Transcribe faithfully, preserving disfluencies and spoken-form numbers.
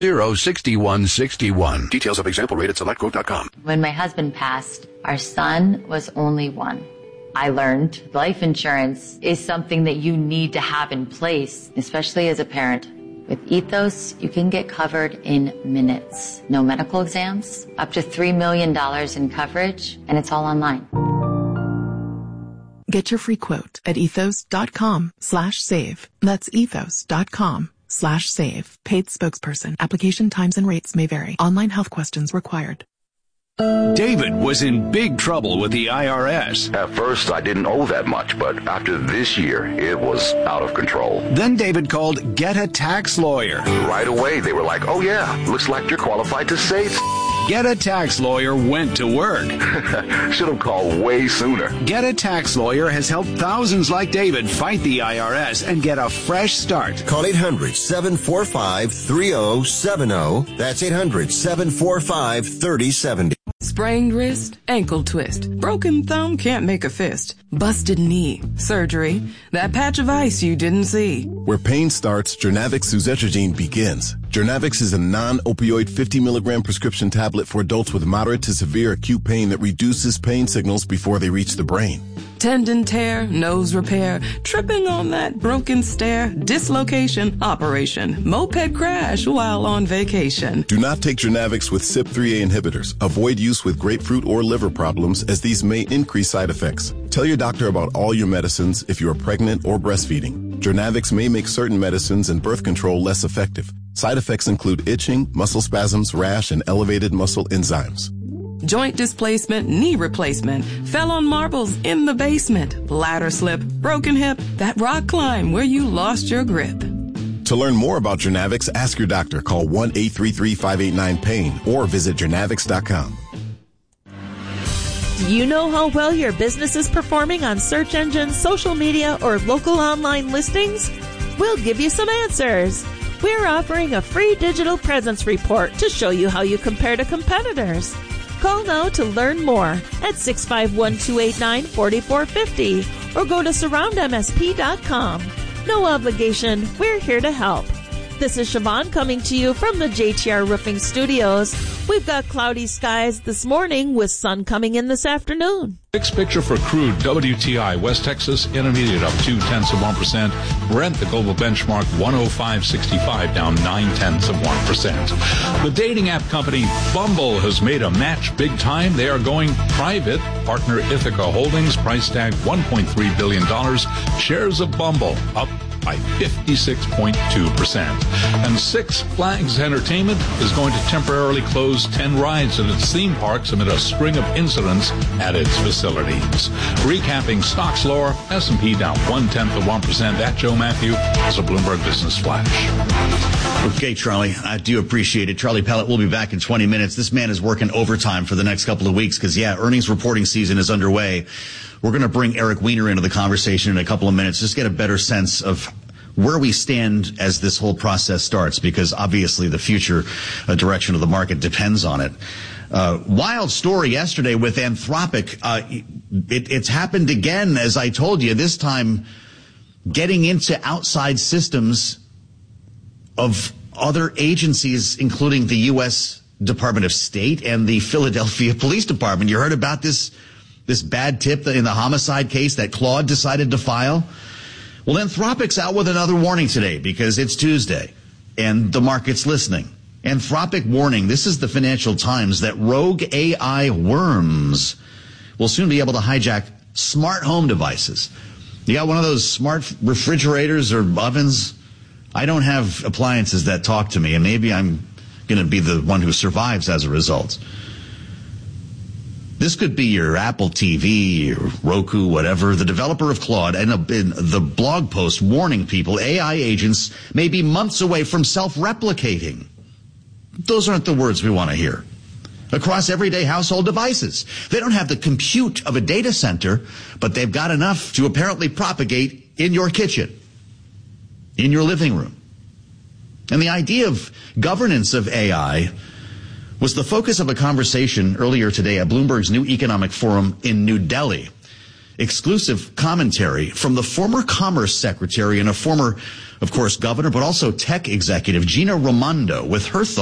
zero six one six one. Details of example rate at select quote dot com. When my husband passed, our son was only one. I learned life insurance is something that you need to have in place, especially as a parent. With Ethos, you can get covered in minutes. No medical exams, up to three million dollars in coverage, and it's all online. Get your free quote at ethos.com slash save. That's ethos.com slash save. Paid spokesperson. Application times and rates may vary. Online health questions required. David was in big trouble with the I R S. At first, I didn't owe that much, but after this year, it was out of control. Then David called Get a Tax Lawyer. Right away, they were like, oh yeah, looks like you're qualified to save. Get a Tax Lawyer went to work. Should have called way sooner. Get a Tax Lawyer has helped thousands like David fight the I R S and get a fresh start. Call eight hundred, seven four five, three oh seven oh. That's eight hundred, seven four five, three oh seven oh. Sprained wrist, ankle twist, broken thumb can't make a fist, busted knee, surgery, that patch of ice you didn't see. Where pain starts, Jernavix suzetrigine begins. Jernavix is a non-opioid fifty milligram prescription tablet for adults with moderate to severe acute pain that reduces pain signals before they reach the brain. Tendon tear, nose repair, tripping on that broken stair, dislocation, operation, moped crash while on vacation. Do not take Jernavix with C Y P three A inhibitors. Avoid use with grapefruit or liver problems, as these may increase side effects. Tell your doctor about all your medicines if you are pregnant or breastfeeding. Jernavix may make certain medicines and birth control less effective. Side effects include itching, muscle spasms, rash, and elevated muscle enzymes. Joint displacement, knee replacement, fell on marbles in the basement, ladder slip, broken hip, that rock climb where you lost your grip. To learn more about Jernavix, ask your doctor. Call one eight three three, five eight nine, pain or visit jernavix dot com. Do you know how well your business is performing on search engines, social media, or local online listings? We'll give you some answers. We're offering a free digital presence report to show you how you compare to competitors. Call now to learn more at six five one, two eight nine, four four five zero or go to surround m s p dot com. No obligation. We're here to help. This is Siobhan coming to you from the J T R Roofing Studios. We've got cloudy skies this morning with sun coming in this afternoon. Fixed picture for crude W T I, West Texas Intermediate up two tenths of one percent. Brent, the global benchmark, one oh five sixty-five, down nine tenths of one percent. The dating app company Bumble has made a match big time. They are going private. Partner Ithaca Holdings, price tag one point three billion dollars. Shares of Bumble up by fifty-six point two percent. And Six Flags Entertainment is going to temporarily close ten rides at its theme parks amid a string of incidents at its facilities. Recapping stocks lower, S and P down one-tenth of one percent. That, Joe Matthew, is a Bloomberg Business Flash. Okay, Charlie, I do appreciate it. Charlie Pellet will be back in twenty minutes. This man is working overtime for the next couple of weeks because, yeah, earnings reporting season is underway. We're going to bring Eric Weiner into the conversation in a couple of minutes, just get a better sense of where we stand as this whole process starts, because obviously the future uh, direction of the market depends on it. Uh, wild story yesterday with Anthropic. Uh, it, it's happened again, as I told you, this time getting into outside systems of other agencies, including the U S Department of State and the Philadelphia Police Department. You heard about this this bad tip in the homicide case that Claude decided to file? Well, Anthropic's out with another warning today because it's Tuesday and the market's listening. Anthropic warning, this is the Financial Times, that rogue A I worms will soon be able to hijack smart home devices. You got one of those smart refrigerators or ovens? I don't have appliances that talk to me, and maybe I'm going to be the one who survives as a result. This could be your Apple T V, or Roku, whatever. The developer of Claude, and in the blog post warning people, A I agents may be months away from self-replicating. Those aren't the words we want to hear. Across everyday household devices. They don't have the compute of a data center, but they've got enough to apparently propagate in your kitchen, in your living room. And the idea of governance of A I was the focus of a conversation earlier today at Bloomberg's new economic forum in New Delhi. exclusive commentary from the former Commerce Secretary and a former, of course, governor, but also tech executive, Gina Raimondo, with her thoughts